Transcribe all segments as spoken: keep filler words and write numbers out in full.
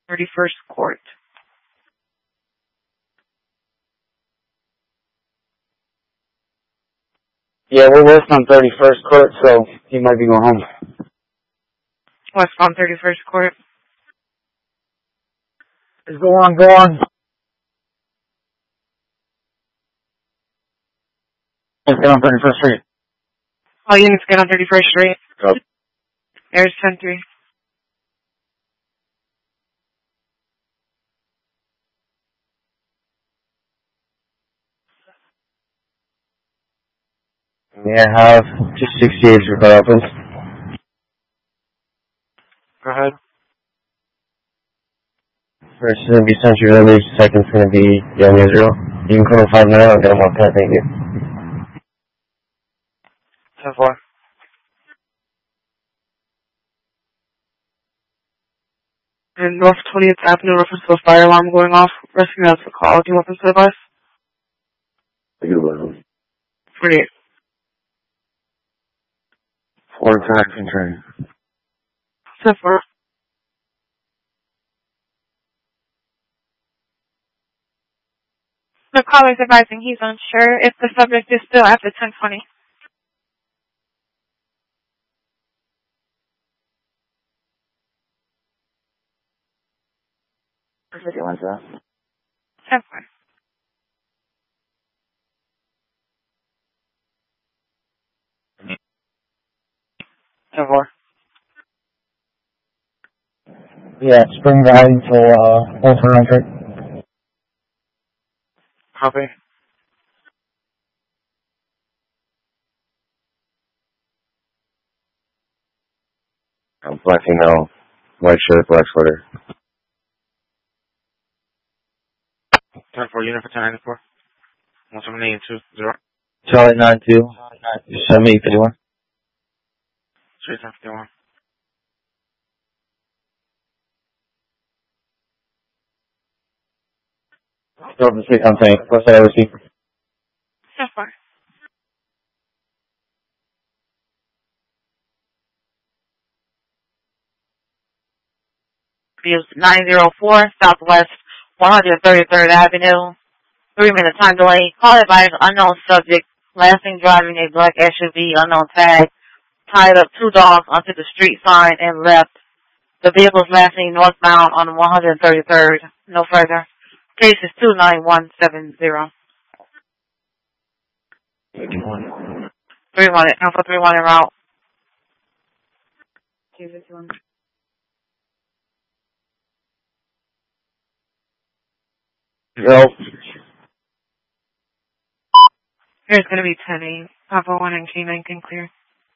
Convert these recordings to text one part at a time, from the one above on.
thirty-first Court. Yeah, we're west on thirty-first Court, so he might be going home. West on thirty-first Court. Just go on, go on. Let's get on thirty-first Street. All units get on thirty-first Street. Go. There's ten three. Yeah, I have just sixty-eight for cut please. Go ahead. First is going to be Century Village, second's going to be Young Israel. You can come in five minutes, I'll get them off that, thank you. ten four. And North twentieth Avenue, reference to a fire alarm going off. Rescue that's the call. Do you want this advice? Thank you, forty-eight. Four taxi train. ten four. The caller is advising he's unsure if the subject is still at the ten twenty. fifty-one, sir. ten four. ten four. Yeah, Spring Valley to, uh, Old Hundred. Copy. I'm black female, white shirt, black sweater. ten four, unit for ten ninety-four. one seven eight two zero. Charlie nine two, seven eight fifty-one. Street ten fifty-one. Go to street, I'm saying, what's that I receive? ten four. Views nine oh four Southwest one hundred thirty-third Avenue. Three minute time delay. Call advised unknown subject. Last thing driving a black S U V, unknown tag. Tied up two dogs onto the street sign and left. The vehicle is last seen northbound on one hundred thirty-third. No further. Case is two nine one seven zero. three one. Alpha three one en route. two fifty-one. Yo. Here's going to be ten eight. Papa one and K nine can clear.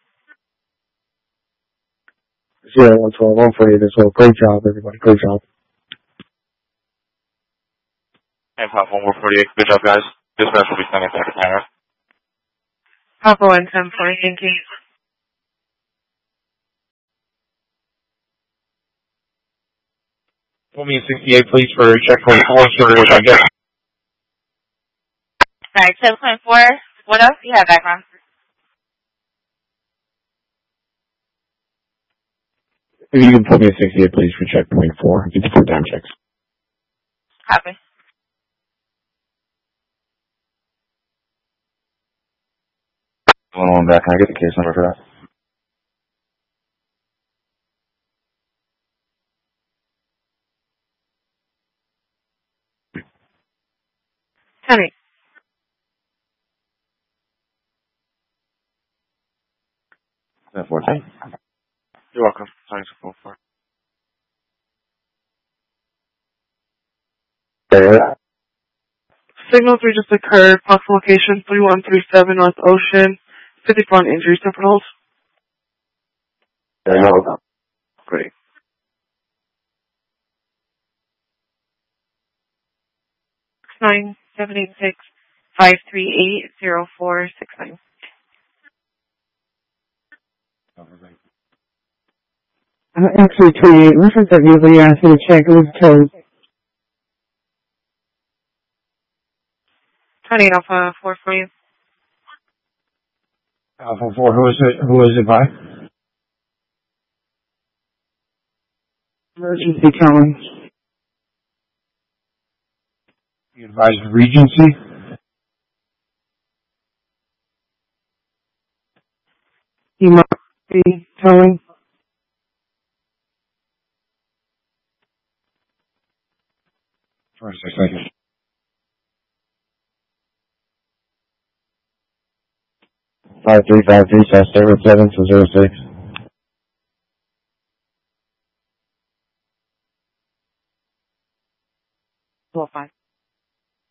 zero one twelve, one forty this way. Great job, everybody. Great job. And Papa one forty-eight. Good job, guys. Dispatch will be sending back to Tanner. Papa one ten forty, thank you. Pull me in sixty-eight, please, for checkpoint four, sorry, which I guess. Sorry, checkpoint four. What else? You have background. If you can put me in sixty-eight, please, for checkpoint four. It's for time checks. Copy. One on back. Can I get the case number for that? ten eight. ten fourteen. You're welcome. Thanks for phone Yeah. Signal three just occurred. Possible location three one three seven North Ocean. fifty-four on injury. Separate holds. Yeah, no. Great. Nine seven eight six five three eight zero four six nine. Uh, actually, twenty-eight. Reference that usually asked me to check. It was towed. twenty-eight Alpha four for you. Alpha four, who is it, who is it by? Emergency calling. Be advised of Regency. You might be towing. For six seconds. Five three five three, South Service seven to zero six.